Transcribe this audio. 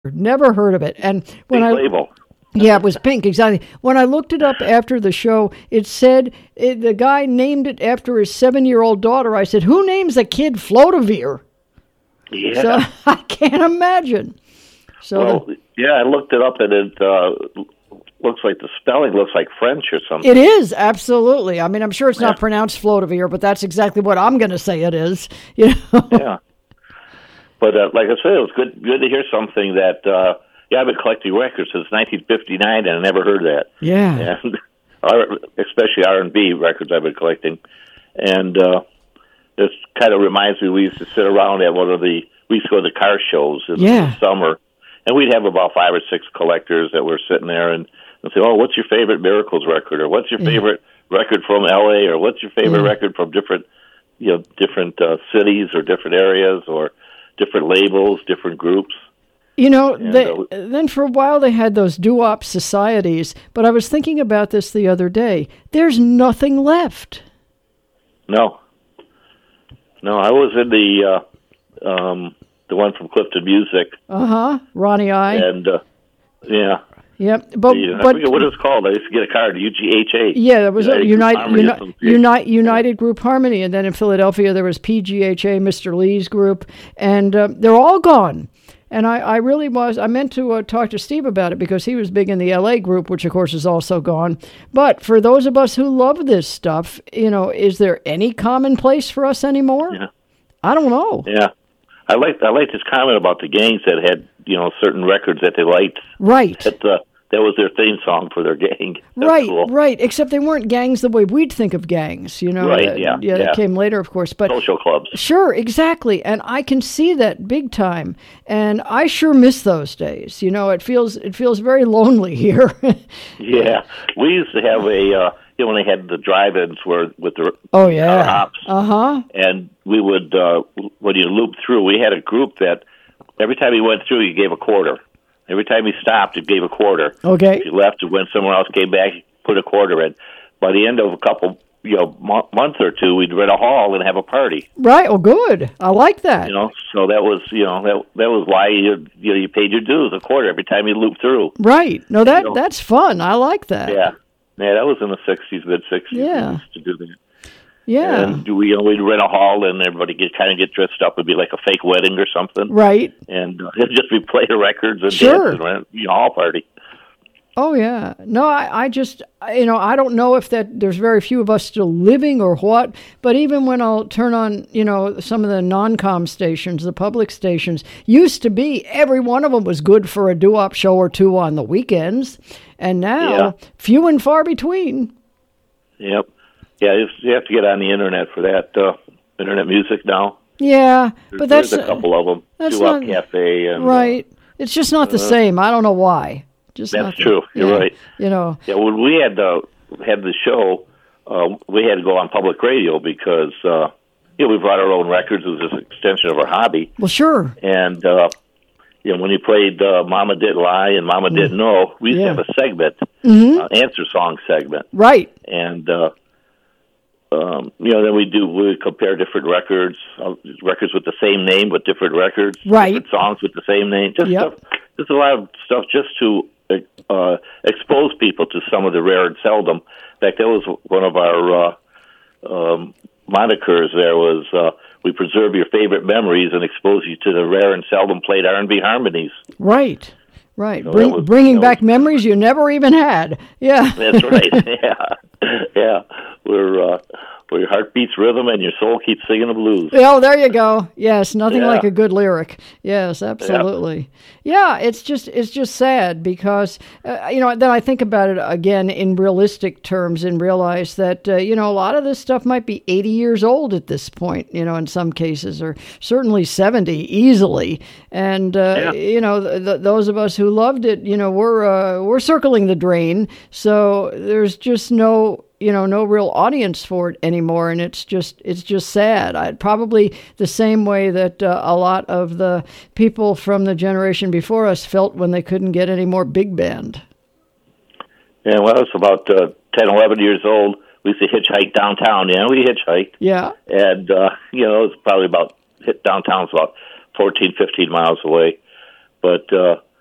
Never heard of it. And when Pink Label. Yeah, it was pink, exactly. When I looked it up after the show, it said the guy named it after his 7-year-old daughter. I said, who names a kid Flotivir? Yeah. So I can't imagine. So I looked it up, and it looks like the spelling looks like French or something. it is, absolutely. I mean, I'm sure it's not pronounced Flotivir, but that's exactly what I'm going to say it is. You know? Yeah. But like I said, it was good to hear something that... I've been collecting records since 1959, and I never heard that. Yeah. And especially R&B records I've been collecting. And this kind of reminds me, we used to sit around at we used to go to the car shows in the summer, and we'd have about 5 or 6 collectors that were sitting there and say, oh, what's your favorite Miracles record? Or what's your favorite record from L.A.? Or what's your favorite record from different cities or different areas or different labels, different groups? You know, then for a while they had those doo-wop societies, but I was thinking about this the other day. There's nothing left. No, I was in the one from Clifton Music. Ronnie I. And Yep, but I forget what it was called. I used to get a card, UGHA. Yeah, there was United Group Harmony, and then in Philadelphia there was PGHA, Mr. Lee's group, and they're all gone. And I really I meant to talk to Steve about it because he was big in the LA group, which of course is also gone. But for those of us who love this stuff, is there any common place for us anymore? Yeah. I don't know. Yeah. I liked his comment about the gangs that had, certain records that they liked. Right. That was their theme song for their gang. Right, cool. Right. Except they weren't gangs the way we'd think of gangs, Right, that came later, of course. But social clubs. Sure, exactly. And I can see that big time. And I sure miss those days. It feels very lonely here. Yeah. We used to have when they had the drive-ins with the hops. And we would, when you loop through, we had a group that every time you went through, you gave a quarter. Every time he stopped, it gave a quarter. Okay. If you left, it went somewhere else, came back, put a quarter in. By the end of a couple, month or two, we'd rent a hall and have a party. Right. Oh, good. I like that. So that was, that was why you paid your dues, a quarter every time you looped through. Right. No, that's fun. I like that. Yeah. Yeah, that was in the 60s, mid-60s. Yeah. We used to do that. Yeah. And we'd rent a hall, and everybody get dressed up. It'd be like a fake wedding or something. Right. And it'd just be playing records and sure. dancing, hall party. Oh, yeah. No, I just, I don't know if there's very few of us still living or what, but even when I'll turn on, some of the non-com stations, the public stations, used to be every one of them was good for a doo-wop show or two on the weekends. And now, few and far between. Yep. Yeah, you have to get on the internet for that, internet music now. Yeah, but there's a couple of them. Doo-wop Cafe. And, right. It's just not the same. I don't know why. That's true. You're right. Yeah, when we had the show, we had to go on public radio because we brought our own records. It was just an extension of our hobby. Well, sure. And when you played Mama Didn't Lie and Mama Didn't Know, we used to have a segment, answer song segment. Right. And then we compare different records with the same name but different records, right? Different songs with the same name, just a lot of stuff just to expose people to some of the rare and seldom. In fact, that was one of our monikers. There was we preserve your favorite memories and expose you to the rare and seldom played R&B harmonies. Right. Right, bringing back memories you never even had. Yeah, that's right. Yeah. Where your heart beats rhythm and your soul keeps singing the blues. Oh, there you go. Yes, nothing like a good lyric. Yes, absolutely. Yeah, it's just sad because then I think about it again in realistic terms and realize that a lot of this stuff might be 80 years old at this point. In some cases, or certainly 70 easily. And those of us who loved it, we're circling the drain. So there's just no real audience for it anymore, and it's just sad. Probably the same way that a lot of the people from the generation before us felt when they couldn't get any more big band. Yeah, when I was about 10, 11 years old, we used to hitchhike downtown. Yeah, we hitchhiked. Yeah. And, it was probably downtown's about 14, 15 miles away. But